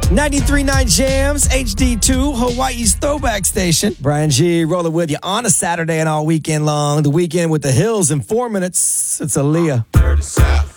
93.9 Jams, HD2, Hawaii's throwback station. Brian G. rolling with you on a Saturday and all weekend long. The weekend with the Hills in 4 minutes. It's Aaliyah. Dirty South.